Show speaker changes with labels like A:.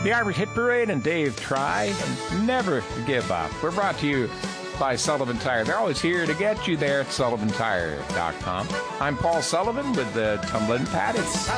A: The Irish Hit Parade and Dave Try, and Never Give Up. We're brought to you by Sullivan Tire. They're always here to get you there at sullivantire.com. I'm Paul Sullivan with the Tumbling Patties.